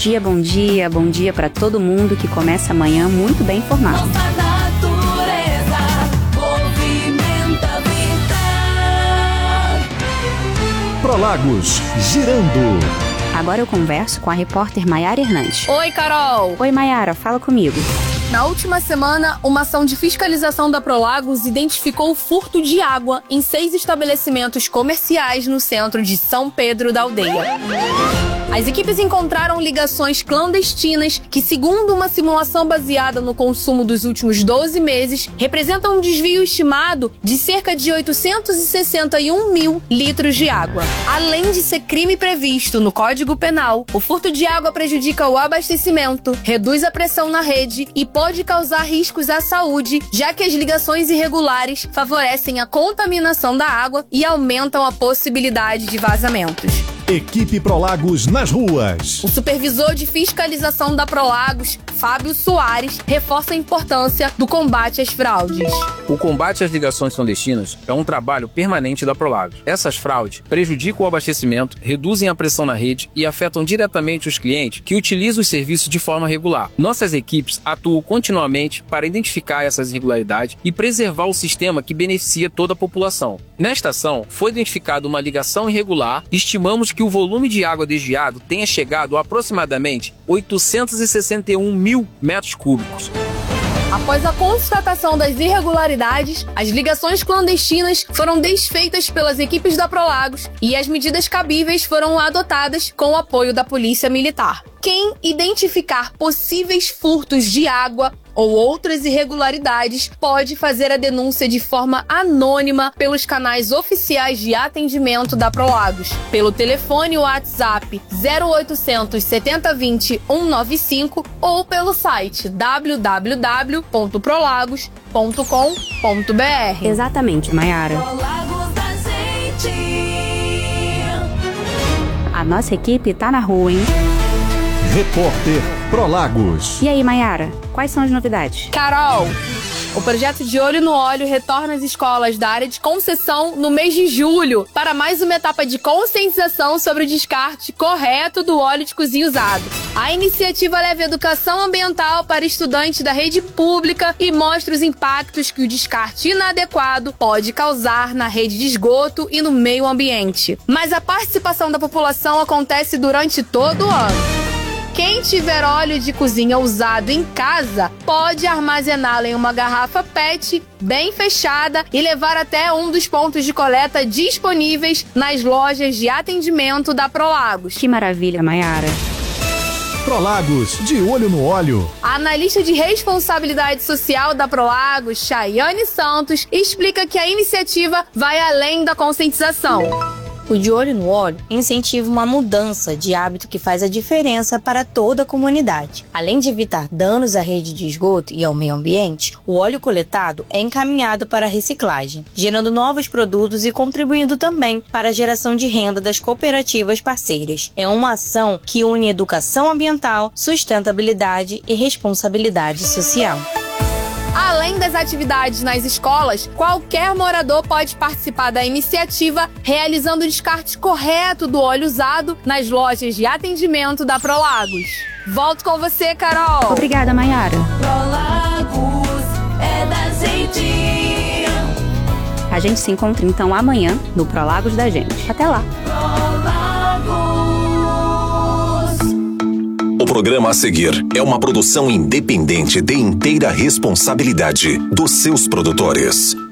Bom dia para todo mundo que começa amanhã muito bem informado. Nossa natureza movimenta a vida. Prolagos, girando. Agora eu converso com a repórter Maiara Hernandes. Oi, Carol! Oi, Maiara, fala comigo. Na última semana, uma ação de fiscalização da Prolagos identificou o furto de água em 6 estabelecimentos comerciais no centro de São Pedro da Aldeia. As equipes encontraram ligações clandestinas que, segundo uma simulação baseada no consumo dos últimos 12 meses, representam um desvio estimado de cerca de 861 mil litros de água. Além de ser crime previsto no Código Penal, o furto de água prejudica o abastecimento, reduz a pressão na rede e pode causar riscos à saúde, já que as ligações irregulares favorecem a contaminação da água e aumentam a possibilidade de vazamentos. Equipe Prolagos nas ruas. O supervisor de fiscalização da Prolagos, Fábio Soares, reforça a importância do combate às fraudes. O combate às ligações clandestinas é um trabalho permanente da Prolagos. Essas fraudes prejudicam o abastecimento, reduzem a pressão na rede e afetam diretamente os clientes que utilizam os serviços de forma regular. Nossas equipes atuam continuamente para identificar essas irregularidades e preservar o sistema que beneficia toda a população. Nesta ação, foi identificada uma ligação irregular. Estimamos que o volume de água desviado tenha chegado a aproximadamente 861 mil metros cúbicos. Após a constatação das irregularidades, as ligações clandestinas foram desfeitas pelas equipes da Prolagos e as medidas cabíveis foram adotadas com o apoio da Polícia Militar. Quem identificar possíveis furtos de água ou outras irregularidades pode fazer a denúncia de forma anônima pelos canais oficiais de atendimento da Prolagos, pelo telefone WhatsApp 0800 7020 195 ou pelo site www.prolagos.com.br. Exatamente, Maiara. Prolagos da gente. A nossa equipe tá na rua, hein? Repórter Prolagos. E aí, Maiara, quais são as novidades? Carol, o projeto de Olho no Óleo retorna às escolas da área de Conceição no mês de julho para mais uma etapa de conscientização sobre o descarte correto do óleo de cozinha usado. A iniciativa leva educação ambiental para estudantes da rede pública e mostra os impactos que o descarte inadequado pode causar na rede de esgoto e no meio ambiente. Mas a participação da população acontece durante todo o ano. Quem tiver óleo de cozinha usado em casa pode armazená-lo em uma garrafa PET bem fechada e levar até um dos pontos de coleta disponíveis nas lojas de atendimento da Prolagos. Que maravilha, Maiara. Prolagos, de olho no óleo. A analista de responsabilidade social da Prolagos, Chayane Santos, explica que a iniciativa vai além da conscientização. O De Olho no Óleo incentiva uma mudança de hábito que faz a diferença para toda a comunidade. Além de evitar danos à rede de esgoto e ao meio ambiente, o óleo coletado é encaminhado para a reciclagem, gerando novos produtos e contribuindo também para a geração de renda das cooperativas parceiras. É uma ação que une educação ambiental, sustentabilidade e responsabilidade social. Além das atividades nas escolas, qualquer morador pode participar da iniciativa realizando o descarte correto do óleo usado nas lojas de atendimento da Prolagos. Volto com você, Carol. Obrigada, Maiara. Prolagos é da gente. A gente se encontra então amanhã no Prolagos da gente. Até lá. O programa a seguir é uma produção independente de inteira responsabilidade dos seus produtores.